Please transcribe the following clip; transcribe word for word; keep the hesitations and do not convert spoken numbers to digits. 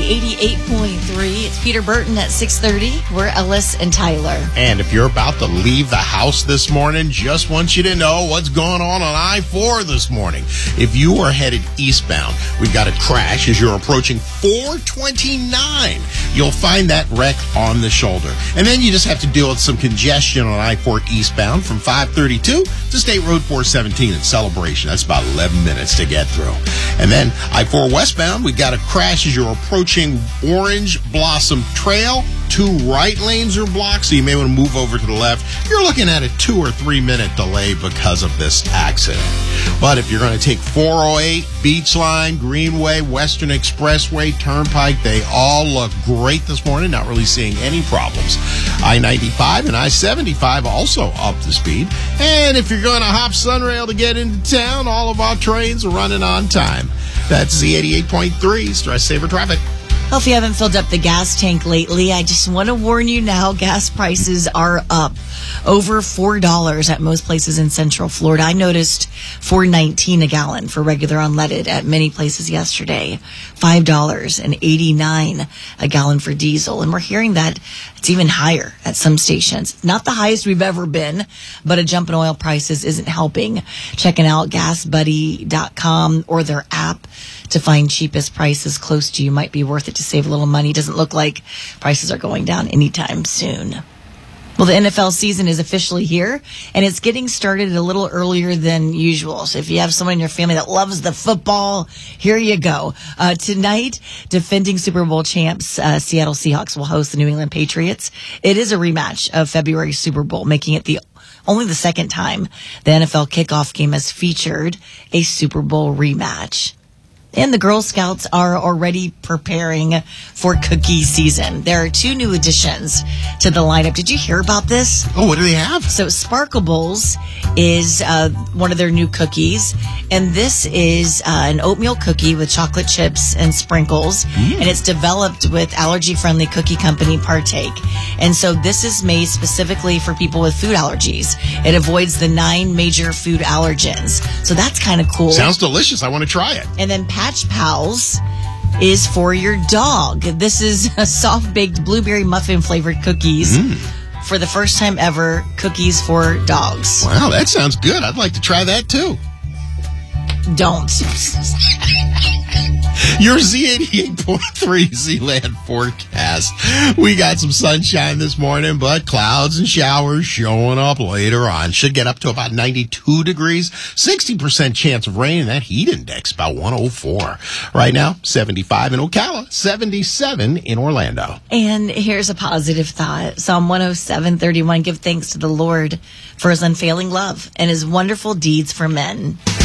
eighty-eight point three. It's Peter Burton at six thirty. We're Ellis and Tyler. And if you're about to leave the house this morning, just want you to know what's going on on I four this morning. If you are headed eastbound, we've got a crash as you're approaching four twenty-nine. You'll find that wreck on the shoulder. And then you just have to deal with some congestion on I four eastbound from five thirty-two to State Road four seventeen in Celebration. That's about eleven minutes to get through. And then I four westbound, we got a crash as you're approaching Orange Blossom Trail. Two right lanes are blocked, so you may want to move over to the left. You're looking at a two or three minute delay because of this accident. But if you're going to take four oh eight, Beachline, Greenway, Western Expressway, Turnpike, they all look great this morning. Not really seeing any problems. I ninety-five and I seventy-five also up to speed. And if you're going to hop Sunrail to get into town, all of our trains are running on time. That's Z eighty-eight point three, Stress Saver Traffic. Well, if you haven't filled up the gas tank lately, I just want to warn you now, gas prices are up over four dollars at most places in Central Florida. I noticed four nineteen a gallon for regular unleaded at many places yesterday, five dollars and eighty-nine a gallon for diesel. And we're hearing that it's even higher at some stations. Not the highest we've ever been, but a jump in oil prices isn't helping. Checking out gas buddy dot com or their app to find cheapest prices close to you might be worth it to save a little money. Doesn't look like prices are going down anytime soon. Well, the N F L season is officially here, and it's getting started a little earlier than usual. So if you have someone in your family that loves the football, here you go. Uh, tonight, defending Super Bowl champs uh, Seattle Seahawks will host the New England Patriots. It is a rematch of February's Super Bowl, making it the only the second time the N F L kickoff game has featured a Super Bowl rematch. And the Girl Scouts are already preparing for cookie season. There are two new additions to the lineup. Did you hear about this? Oh, what do they have? So Sparklebles is uh, one of their new cookies. And this is uh, an oatmeal cookie with chocolate chips and sprinkles. Mm. And it's developed with allergy-friendly cookie company Partake. And so this is made specifically for people with food allergies. It avoids the nine major food allergens. So that's kind of cool. Sounds delicious. I want to try it. And then Patch Pals is for your dog. This is a soft-baked blueberry muffin-flavored cookies. Mm. For the first time ever, cookies for dogs. Wow, that sounds good. I'd like to try that, too. Don't. Your Z eighty-eight point three Z-Land forecast. We got some sunshine this morning, but clouds and showers showing up later on. Should get up to about ninety-two degrees, sixty percent chance of rain, and that heat index about one oh four. Right now, seventy-five in Ocala, seventy-seven in Orlando. And here's a positive thought. Psalm one oh seven thirty-one, give thanks to the Lord for his unfailing love and his wonderful deeds for men.